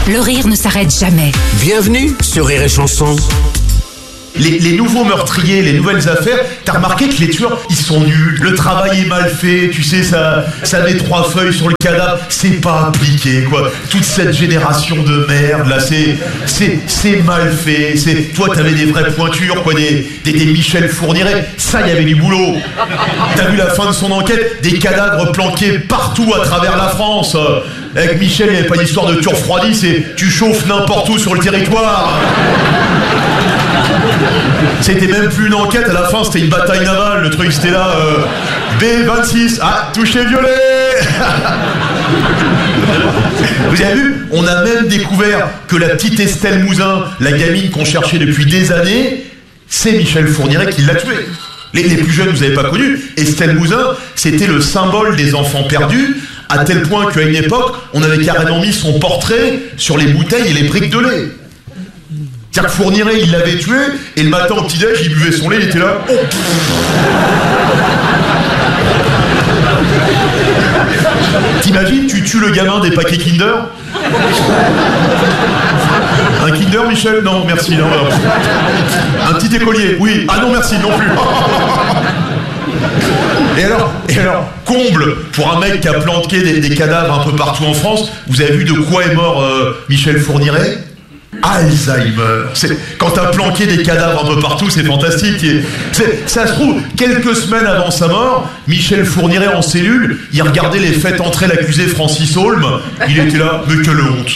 Le rire ne s'arrête jamais. Bienvenue sur Rire et Chanson. Les nouveaux meurtriers, les nouvelles affaires, t'as remarqué que les tueurs, ils sont nuls. Le travail est mal fait, tu sais, ça met 3 feuilles sur le cadavre, c'est pas appliqué, quoi. Toute cette génération de merde, là, c'est mal fait. Toi, t'avais des vraies pointures, quoi, des Michel Fourniret. Ça, il y avait du boulot. T'as vu la fin de son enquête, des cadavres planqués partout à travers la France. Avec Michel, il n'y avait pas d'histoire de tu refroidis, c'est tu chauffes n'importe où sur le territoire. C'était même plus une enquête, à la fin c'était une bataille navale, le truc c'était là, B26, touché violet. Vous avez vu, on a même découvert que la petite Estelle Mouzin, la gamine qu'on cherchait depuis des années, c'est Michel Fourniret qui l'a tuée. Les plus jeunes, vous n'avez pas connu, Estelle Mouzin, c'était le symbole des enfants perdus, à tel point qu'à une époque, on avait carrément mis son portrait sur les bouteilles et les briques de lait. C'est-à-dire que Fourniret, il l'avait tué, et le matin au petit-déj, il buvait son lait, il était là. Oh. T'imagines, tu tues le gamin des paquets Kinder? Un Kinder, Michel? Non, merci. Non. Un petit écolier? Oui. Ah non, merci, non plus. Et alors, comble pour un mec qui a planqué des cadavres un peu partout en France, vous avez vu de quoi est mort Michel Fourniret? Alzheimer. Quand t'as planqué des cadavres un peu partout, c'est fantastique. Ça se trouve, quelques semaines avant sa mort, Michel Fourniret en cellule, il regardait les faits entrer l'accusé Francis Holm, il était là, mais quelle honte.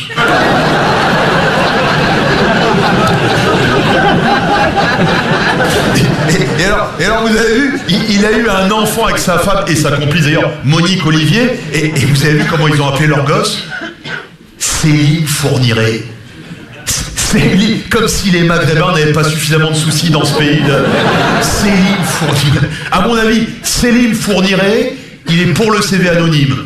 Et alors vous avez vu, il a eu un enfant avec sa femme et sa complice d'ailleurs, Monique Olivier, et vous avez vu comment ils ont appelé leur gosse? Céline Fourniret. Céline, comme si les Maghrébins n'avaient pas suffisamment de soucis dans ce pays. Céline Fourniret. À mon avis, Céline Fourniret, il est pour le CV anonyme.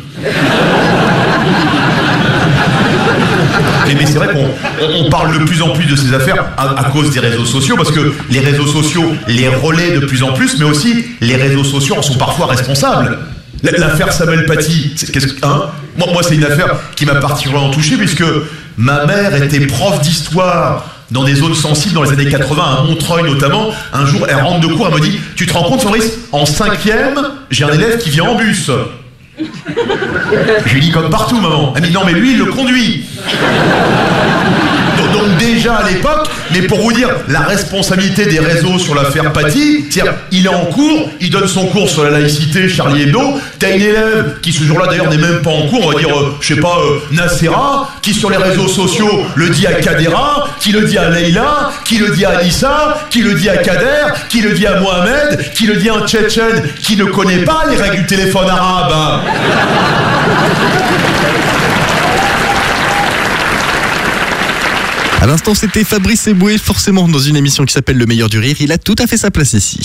Mais c'est vrai qu'on parle de plus en plus de ces affaires à cause des réseaux sociaux, parce que les réseaux sociaux les relaient de plus en plus, mais aussi les réseaux sociaux en sont parfois responsables. L'affaire Samuel Paty, moi c'est une affaire qui m'a particulièrement touché, puisque ma mère était prof d'histoire dans des zones sensibles dans les années 80, à Montreuil notamment. Un jour, elle rentre de cours, elle me dit « Tu te rends compte, Fabrice, en 5e, j'ai un élève qui vient en bus. » Je lui dis « Comme partout, maman. » Elle me dit « Non, mais lui, il le conduit. » Donc déjà à l'époque, mais pour vous dire la responsabilité des réseaux sur l'affaire Paty, c'est-à-dire il est en cours, il donne son cours sur la laïcité, Charlie Hebdo, t'as une élève qui ce jour-là d'ailleurs n'est même pas en cours, on va dire, Nacera, qui sur les réseaux sociaux le dit à Kadera, qui le dit à Leïla, qui le dit à Anissa, qui le dit à Kader, qui le dit à Mohamed, qui le dit à un Tchétchène qui ne connaît pas les règles du téléphone arabe. À l'instant, c'était Fabrice Eboué, forcément dans une émission qui s'appelle Le Meilleur du Rire. Il a tout à fait sa place ici.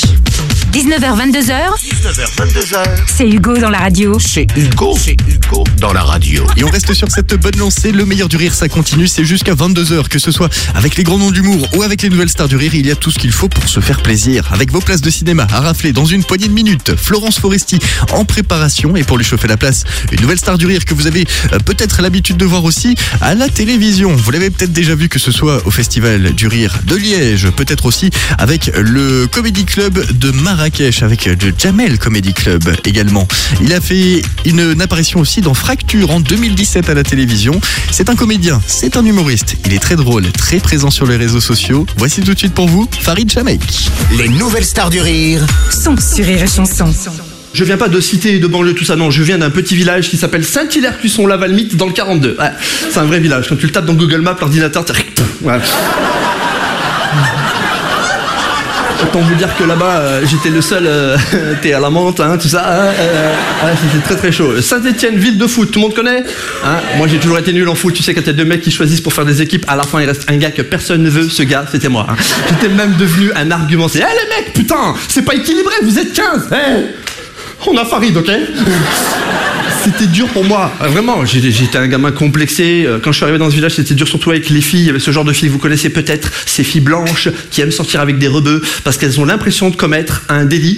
19h-22h, c'est Hugo dans la radio. C'est Hugo dans la radio. Et on reste sur cette bonne lancée. Le Meilleur du Rire, ça continue. C'est jusqu'à 22h, que ce soit avec les grands noms d'humour ou avec les nouvelles stars du rire. Il y a tout ce qu'il faut pour se faire plaisir. Avec vos places de cinéma à rafler dans une poignée de minutes. Florence Foresti en préparation. Et pour lui chauffer la place, une nouvelle star du rire que vous avez peut-être l'habitude de voir aussi à la télévision. Vous l'avez peut-être déjà vu, que ce soit au Festival du Rire de Liège, peut-être aussi avec le Comedy Club de Marrakech, avec le Jamel Comedy Club également. Il a fait une apparition aussi dans Fracture en 2017 à la télévision. C'est un comédien, c'est un humoriste. Il est très drôle, très présent sur les réseaux sociaux. Voici tout de suite pour vous, Farid Chamek. Les nouvelles stars du rire Sont sur Rire et Chanson. Je viens pas de cité, de banlieue, tout ça, non. Je viens d'un petit village qui s'appelle Saint-Hilaire-Cusson-Lavalmite dans le 42. Ouais, c'est un vrai village. Quand tu le tapes dans Google Maps, l'ordinateur, ouais. Autant vous dire que là-bas, j'étais le seul, t'es à la menthe, hein, tout ça. C'était très très chaud. Saint-Etienne, ville de foot, tout le monde connaît, hein. Moi j'ai toujours été nul en foot, tu sais, quand il y a deux mecs qui choisissent pour faire des équipes, à la fin il reste un gars que personne ne veut, ce gars, c'était moi. Hein. J'étais même devenu un argument. C'est, les mecs, putain, c'est pas équilibré, vous êtes 15, on a Farid, ok? C'était dur pour moi, vraiment, j'étais un gamin complexé. Quand je suis arrivé dans ce village, c'était dur surtout avec les filles. Il y avait ce genre de filles, vous connaissez peut-être, ces filles blanches qui aiment sortir avec des rebeux parce qu'elles ont l'impression de commettre un délit.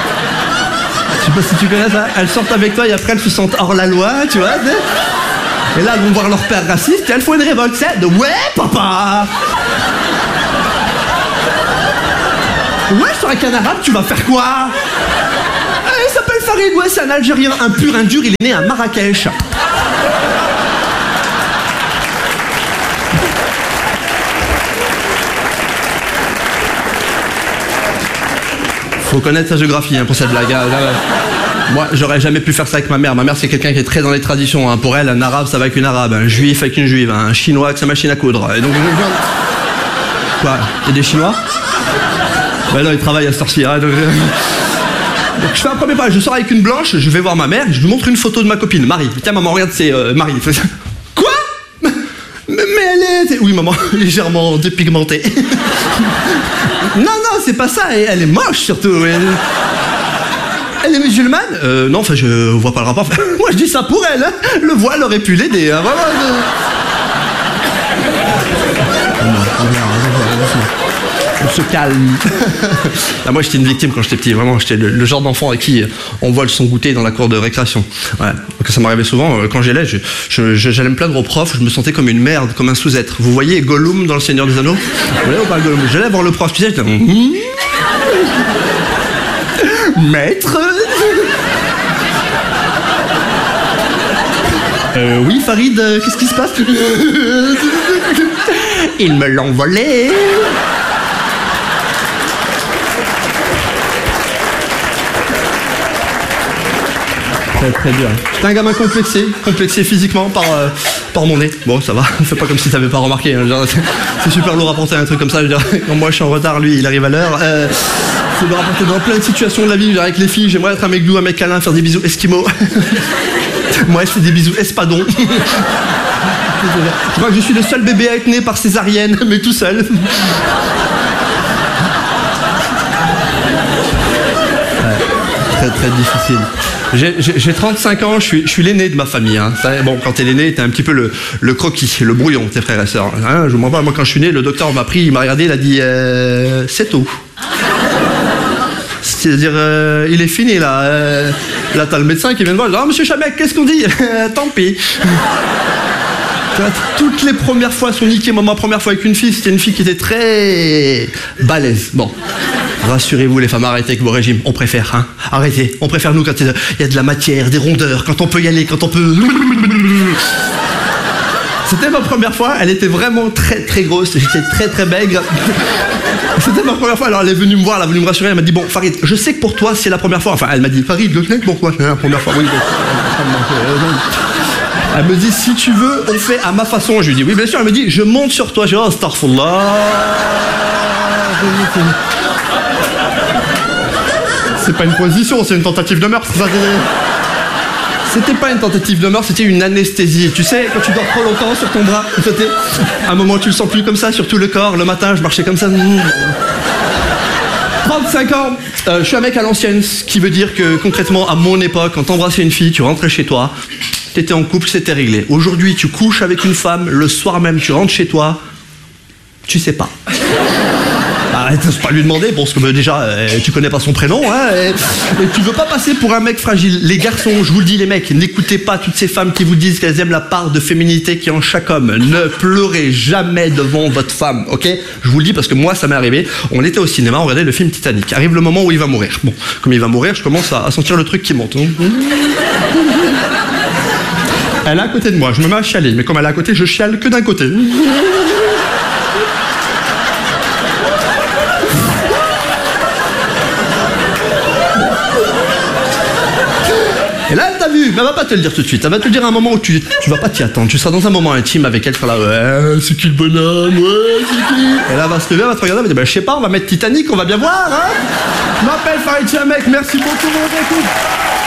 Je sais pas si tu connais ça. Elles sortent avec toi et après elles se sentent hors la loi, tu vois. Et là, elles vont voir leur père raciste et elles font une révolte, c'est de ouais, papa. Ouais, je serais qu'un arabe, tu vas faire quoi? Il s'appelle Farid, ouais, c'est un Algérien, un pur, un dur, il est né à Marrakech. Faut connaître sa géographie pour cette blague. Moi, j'aurais jamais pu faire ça avec ma mère. Ma mère, c'est quelqu'un qui est très dans les traditions. Pour elle, un arabe, ça va avec une arabe. Un juif avec une juive. Un chinois avec sa machine à coudre. Et donc, quoi? Il y a des chinois? Ouais, non, ils travaillent à cette heure-ci. Donc, je fais un premier pas. Je sors avec une blanche, je vais voir ma mère, je lui montre une photo de ma copine, Marie. Tiens, maman, regarde, c'est Marie. Quoi? Mais elle est... Oui, maman, légèrement dépigmentée. Non, c'est pas ça. Elle est moche, surtout. Elle est musulmane? Non, enfin, je vois pas le rapport. Moi, je dis ça pour elle. Hein. Le voile aurait pu l'aider. Hein. Vraiment. On se calme. Là, moi, j'étais une victime quand j'étais petit. Vraiment, j'étais le genre d'enfant à qui on vole son goûter dans la cour de récréation. Ouais. Donc, ça m'arrivait souvent. Quand j'allais, j'allais me plaindre au prof. Je me sentais comme une merde, comme un sous-être. Vous voyez Gollum dans Le Seigneur des Anneaux? Vous voyez ou pas Gollum? J'allais voir le prof. Tu sais, j'étais... Maître. Oui, Farid, qu'est-ce qui se passe? Ils me l'ont volé. Très bien. T'es un gamin complexé physiquement par mon nez. Bon, ça va, fais pas comme si t'avais pas remarqué. Hein. C'est super lourd à porter un truc comme ça. Je veux dire, quand moi je suis en retard, lui il arrive à l'heure. C'est de rapporter dans plein de situations de la vie. Je veux dire, avec les filles, j'aimerais être un mec doux, un mec câlin, faire des bisous esquimaux. Moi je fais des bisous espadons. Je crois que je suis le seul bébé à être né par césarienne, mais tout seul. Très difficile. J'ai 35 ans, je suis l'aîné de ma famille. Hein. Bon, quand t'es l'aîné, t'es un petit peu le croquis, le brouillon, tes frères et sœurs. Hein, je m'en vais, moi quand je suis né, le docteur m'a pris, il m'a regardé, il a dit c'est tout. C'est-à-dire, il est fini là. Là, t'as le médecin qui vient de voir, il dit, oh, monsieur Chabec, qu'est-ce qu'on dit? Tant pis. Toutes les premières fois sont niquées. Moi, ma première fois avec une fille, c'était une fille qui était très balèze. Bon. Rassurez-vous les femmes, arrêtez avec vos régimes, on préfère, hein. Arrêtez, on préfère nous quand il y a de la matière, des rondeurs, quand on peut y aller, quand on peut... C'était ma première fois, elle était vraiment très grosse, j'étais très maigre. C'était ma première fois, alors elle est venue me voir, elle est venue me rassurer, elle m'a dit, bon Farid, je sais que pour toi c'est la première fois, enfin elle m'a dit, Farid, le mec, pourquoi c'est la première fois? Oui, elle me dit, si tu veux, on fait à ma façon. Je lui dis, oui bien sûr, elle me dit, je monte sur toi, je dis, oh, astaghfirullah. C'est pas une position, c'est une tentative de meurtre. C'était pas une tentative de meurtre, c'était une anesthésie. Tu sais, quand tu dors trop longtemps sur ton bras, à un moment tu le sens plus comme ça sur tout le corps. Le matin, je marchais comme ça. 35 ans, je suis un mec à l'ancienne, ce qui veut dire que concrètement, à mon époque, quand t'embrassais une fille, tu rentrais chez toi, t'étais en couple, c'était réglé. Aujourd'hui, tu couches avec une femme, le soir même, tu rentres chez toi, tu sais pas. Arrête, c'est pas lui demander, parce que déjà, tu connais pas son prénom, hein, et tu veux pas passer pour un mec fragile. Les garçons, je vous le dis les mecs, n'écoutez pas toutes ces femmes qui vous disent qu'elles aiment la part de féminité qui est en chaque homme. Ne pleurez jamais devant votre femme, ok? Je vous le dis parce que moi, ça m'est arrivé. On était au cinéma, on regardait le film Titanic. Arrive le moment où il va mourir. Bon, comme il va mourir, je commence à sentir le truc qui monte. Elle est à côté de moi, je me mets à chialer, mais comme elle est à côté, je chiale que d'un côté. Et là, elle t'a vu, mais elle va pas te le dire tout de suite. Elle va te le dire à un moment où tu vas pas t'y attendre. Tu seras dans un moment intime avec elle, tu seras là, ouais, c'est qui le bonhomme, ouais, c'est qui? Et là, elle va se lever, elle va te regarder, elle va dire, bah, je sais pas, on va mettre Titanic, on va bien voir, hein. Je m'appelle Farid Chamek, merci beaucoup, mon écoute.